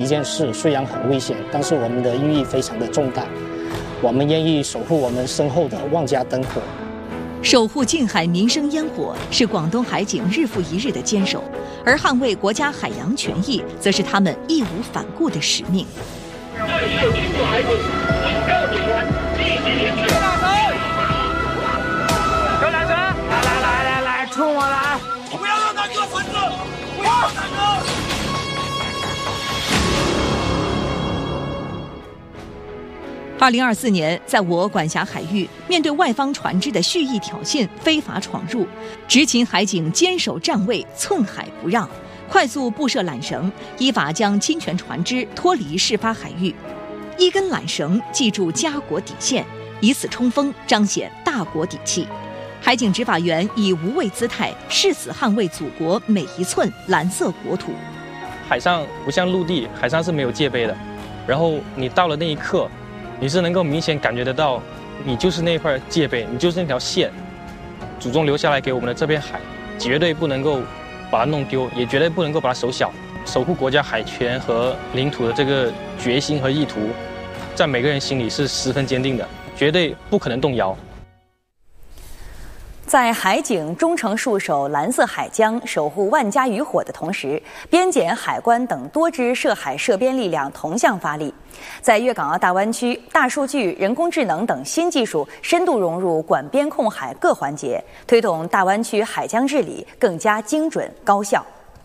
件事虽然很危险，但是我们的寓意非常的重大。我们愿意守护我们身后的万家灯火。 守护近海民生烟火是广东海警日复一日的坚守，而捍卫国家海洋权益则是他们义无反顾的使命。 这里有经过海警，警告警员立即离去。有缆车，来，冲我来！不要让他割绳子，不要让他割。 2024年，在我管辖海域，面对外方船只的蓄意挑衅、非法闯入，执勤海警坚守站位，寸海不让，快速布设缆绳，依法将侵权船只脱离事发海域。一根缆绳记住家国底线，以此冲锋，彰显大国底气。海警执法员以无畏姿态，誓死捍卫祖国每一寸蓝色国土。 海上不像陆地，海上是没有界碑的，然后你到了那一刻，你是能够明显感觉得到，你就是那块界碑，你就是那条线，祖宗留下来给我们的这片海，绝对不能够把它弄丢，也绝对不能够把它守小。守护国家海权和领土的这个决心和意图，在每个人心里是十分坚定的，绝对不可能动摇。 在海警忠诚戍守蓝色海疆、守护万家渔火的同时，边检、海关等多支涉海涉边力量同向发力，在粤港澳大湾区，大数据、人工智能等新技术深度融入管边控海各环节，推动大湾区海疆治理更加精准高效。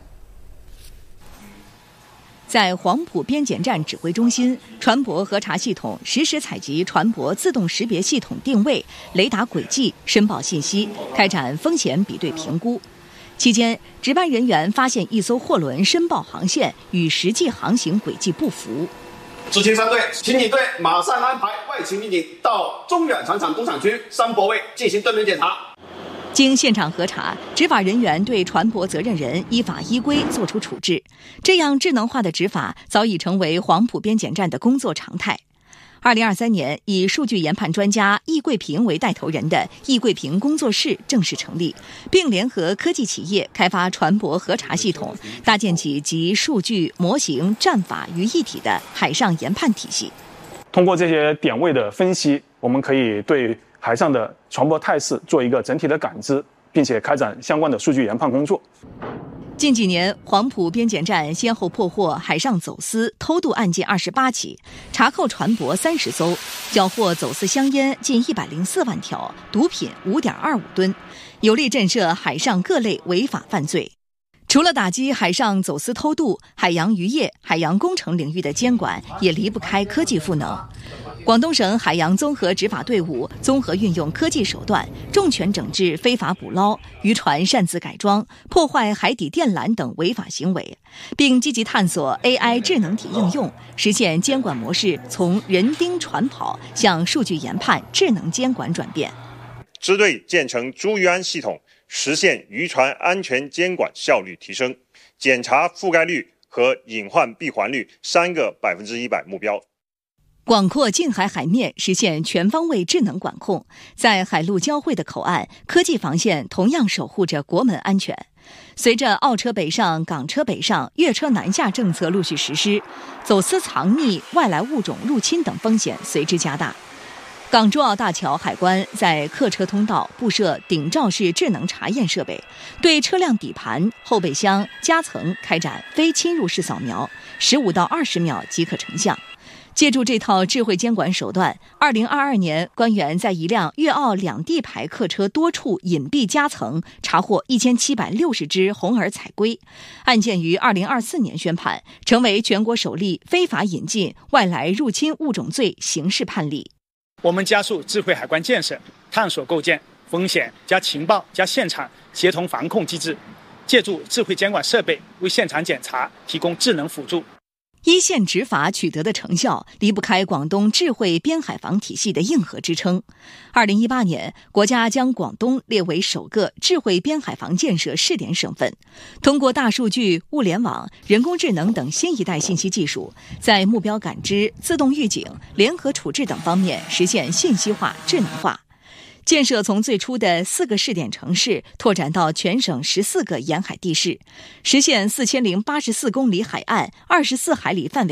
在黄埔边检站指挥中心，船舶核查系统实时采集船舶自动识别系统定位、雷达轨迹、申报信息，开展风险比对评估。期间，值班人员发现一艘货轮申报航线与实际航行轨迹不符。 执勤3队、刑警队马上安排外勤民警到中远船厂工厂区三泊位进行蹲点检查。 经现场核查，执法人员对船舶责任人依法依规作出处置。这样智能化的执法早已成为黄埔边检站的工作常态。2023年，以数据研判专家易桂平为带头人的易桂平工作室正式成立，并联合科技企业开发船舶核查系统，搭建起集数据、模型、战法于一体的海上研判体系。 通过这些点位的分析，我们可以对海上的船舶态势做一个整体的感知，并且开展相关的数据研判工作。 近几年，黄埔边检站先后破获海上走私、偷渡案件28起，查扣船舶30艘，缴获走私香烟近104万条，毒品5.25吨，有力震慑海上各类违法犯罪。除了打击海上走私偷渡，海洋渔业、海洋工程领域的监管也离不开科技赋能。广东省海洋综合执法队伍综合运用科技手段，重拳整治非法捕捞、渔船擅自改装、破坏海底电缆等违法行为，并积极探索 AI 智能体应用，实现监管模式从人盯船跑向数据研判、智能监管转变。 支队建成珠渔安系统，实现渔船安全监管效率提升，检查覆盖率和隐患闭环率3个100%目标。 广阔近海海面实现全方位智能管控，在海陆交汇的口岸，科技防线同样守护着国门安全。随着澳车北上、港车北上、粤车南下政策陆续实施，走私藏匿、外来物种入侵等风险随之加大。港珠澳大桥海关在客车通道布设顶罩式智能查验设备，对车辆底盘、后备箱、夹层开展非侵入式扫描，15到20秒即可成像。借助这套智慧监管手段，2022年，官员在一辆粤澳两地牌客车多处隐蔽夹层查获1760只红耳彩龟，案件于2024年宣判，成为全国首例非法引进外来入侵物种罪刑事判例。 我们加速智慧海关建设，探索构建风险加情报加现场协同防控机制，借助智慧监管设备为现场检查提供智能辅助。 一线执法取得的成效离不开广东智慧边海防体系的硬核支撑。2018年，国家将广东列为首个智慧边海防建设试点省份，通过大数据、物联网、人工智能等新一代信息技术，在目标感知、自动预警、联合处置等方面实现信息化、智能化。建设从最初的4个试点城市拓展到全省14个沿海地市，实现4084公里海岸、24海里范围